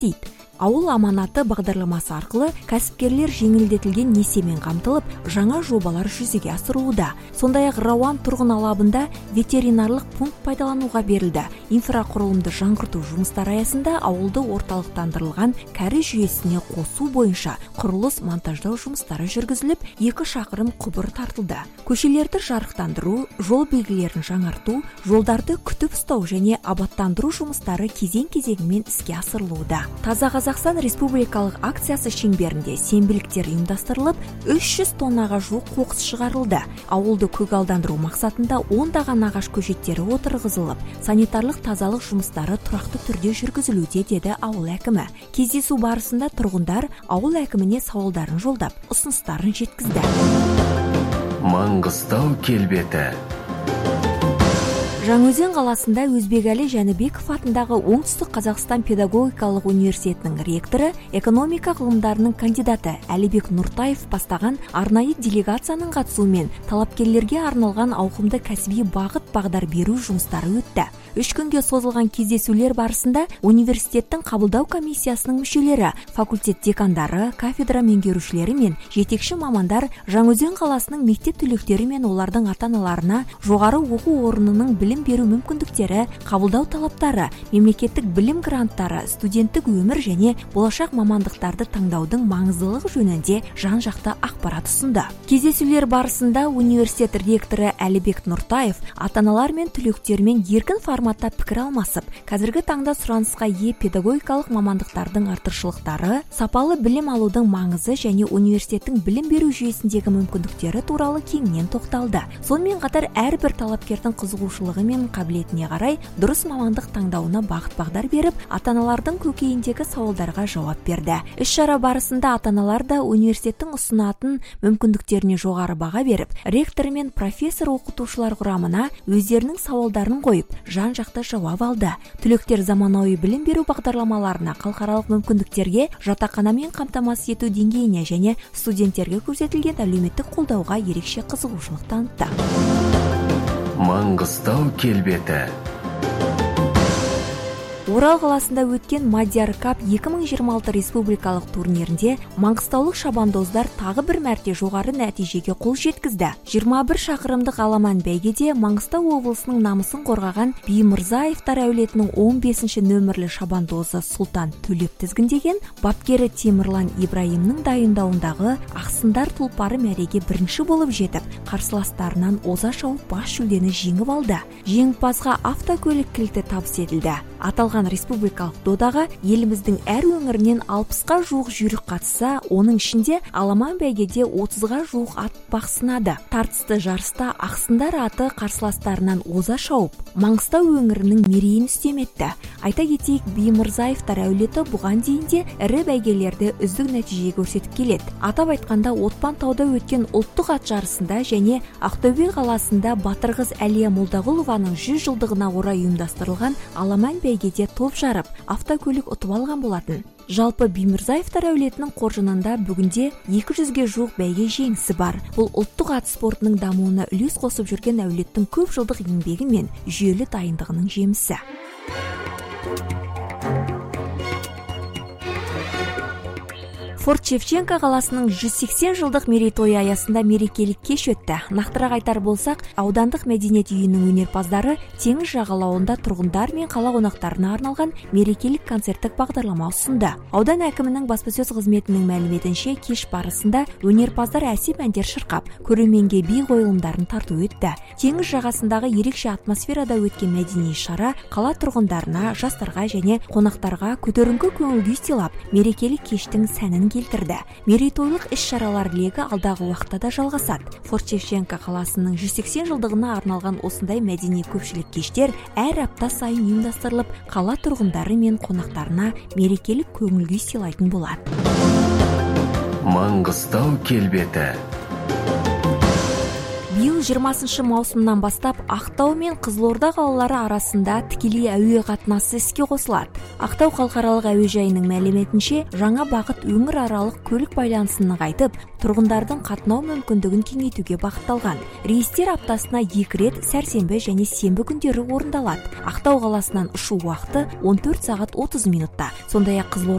дейді. Ауыл аманаты бағдарламасы арқылы кәсіпкерлер жеңілдетілген несиемен қамтылып, жаңа жобалар жүзеге асырылуда. Сондай-ақ Рауан тұрғын алабында ветеринарлық пункт пайдалануға берілді. Инфрақұрылымды жаңғырту жұмыстары аясында ауылды орталықтандырылған кәріз жүйесіне қосу бойынша құрылыс монтаждау жұмыстары жүргізіліп, 2 шақырым құбыр тартылды. Көшелерді жарықтандыру, жол белгілерін жаңарту, жолдарды күтіп ұстау және абаттандыру жұмыстары кезең-кезегімен іске асырылуда. Таза Қазақстан республикалық акциясы шеңберінде сенбіліктер ұйымдастырылып, 300 тоннаға жуық қоқыс шығарылды. Ауылды көгалдандыру мақсатында 10 ағаш көшеттері отырғызылып, санитарлық тазалық жұмыстары тұрақты түрде жүргізілуде, деді ауыл әкімі. Кездесу барысында тұрғындар ауыл әкіміне сауалдарын жолдап, ұсыныстарын жеткізді. Маңғыстау келбеті. Жаңаөзен қаласында Өзбекәлі Жәнібеков атындағы Оңтүстік Қазақстан педагогикалық университетінің ректоры, экономика ғылымдарының кандидаты Әлібек Нұртаев бастаған арнайы делегацияның қатысуымен талапкерлерге арналған ауқымды кәсіби бағыт-бағдар беру жұмыстары өтті. 3 күнге созылған кездесулер барысында университеттің қабылдау комиссиясының мүшелері, факультет декандары, кафедра меңгерушілері мен жетекші мамандар Жаңаөзен қаласының мектеп түлектері мен олардың ата-аналарына жоғары оқу орнының білім беру мүмкіндіктері, қабылдау талаптары, мемлекеттік білім гранттары, студенттік өмір және болашақ мамандықтарды таңдаудың маңыздылығы жөнінде жан-жақты ақпарат ұсынды. Кездесулер барысында университет ректоры Әлібек Нұртаев ата-аналар мен түлектермен еркін форматта пікір алмасып, қазіргі таңда сұранысқа ие педагогикалық мамандықтардың артықшылықтары, сапалы білім алудың маңызы және университеттің білім беру жүйесіндегі мүмкіндіктері туралы кеңінен тоқталды. Сонымен қатар әрбір талапкердің қызығушылығы мен қабілетіне қарай дұрыс мамандық таңдауына бағыт-бағдар беріп, ата-аналардың көкейіндегі сауалдарға жауап берді. Іс-шара барысында ата-аналар да университеттің ұсынатын мүмкіндіктеріне жоғары баға беріп, ректор мен профессор оқытушылар құрамына өздерінің сауалдарын қойып, жан-жақты жауап алды. Түлектер заманауи білім беру бағдарламаларына, халықаралық мүмкіндіктерге, жатақханамен қамтамасыз ету деңгейіне және студенттерге көрсетілген әлеуметтік қолдауға ерекше қызығушылық танытты. Маңғыстау келбеті. Орал қаласында өткен Мадияр Кап 2026 республикалық турнирінде маңғыстаулық шабандоздар тағы бір мәрте жоғары нәтижеге қол жеткізді. 21 шақырымдық аламан бәйгеде Маңғыстау облысының намысын қорғаған Бимырзаевтар әулетінің 15-ші нөмірлі шабандозы Сұлтан Төлеп тізгіндеген, бапкері Темірлан Ибраимның дайындауындағы ақсындар тұлпары мәреге бірінші болып жетіп, қарсыластарынан оза шауып бас жүлдені жеңіп алды. Жеңімпазға автокөлік кілті табыс етілді. Аталған республикалық додаға еліміздің әр өңірінен 60-қа жуық жүйрік қатысса, оның ішінде аламан бәйгеде 30-ға жуық ат бақ сынады. Тартысты жарыста ақсындар аты қарсыластарынан оза шауып, Маңғыстау өңірінің мерейін үстем етті. Айта кетейік, Бимырзаевтар әулеті бұған дейін де ірі бәйгелерді үздік нәтиже көрсетіп келеді. Атап айтқанда, Отпан тауда өткен ұлттық ат жарысында және Ақтөбе қаласында Батырқыз Әлия Молдағұлованың 100 жылдығына орай ұйымдастырылған аламан бәйгеде топ жарып, автокөлік ұтып алған болатын. Жалпы Бимырзаевтар әулетінің қоржынында бүгінде 200-ге жуық бәйге жеңісі бар. Бұл ұлттық ат спортының дамуына үлес қосып жүрген әулеттің көп жылдық еңбегі мен жүйелі дайындығының жемісі. Форт-Шевченко қаласының 180 жылдық мерейтойы аясында мерекелік кеш өтті. Нақтырақ айтар болсақ, аудандық мәдениет үйінің өнерпаздары теңіз жағалауында тұрғындар мен қала қонақтарына арналған мерекелік концерттік бағдарлама ұсынды. Аудан әкімінің баспасөз қызметінің мәліметінше, кеш барысында өнерпаздар әсем әндер шырқап, көрерменге би қойылымдарын тарту етті. Теңіз жағасындағы ерекше атмосферада өткен мәдени шара қала тұрғындарына, жастарға және қонақтарға көтеріңкі көңіл күй сыйлап, мерекелік кештің сәнін келтірді. Мерейтойлық іс-шаралар легі алдағы уақытта да жалғасады. Форт-Шевченко қаласының 180 жылдығына арналған осындай мәдени көпшілік кештер әр апта сайын ұйымдастырылып, қала тұрғындары мен қонақтарына мерекелік көңіл күй сыйлайтын болады. Маңғыстау келбеті. Биыл 20 маусымнан бастап Ақтау мен Қызылорда қалалары арасында тікелей әуе қатынасы іске қосылады. Ақтау халықаралық әуежайының мәліметінше, жаңа бағыт өңіраралық көлік байланысын нығайтып, тұрғындардың қатынау мүмкіндігін кеңейтуге бағытталған. Рейстер аптасына 2 рет сәрсенбі және сенбі күндері орындалады. Ақтау қаласынан ұшу уақыты 14 сағат 30 минутта. Сондай-ақ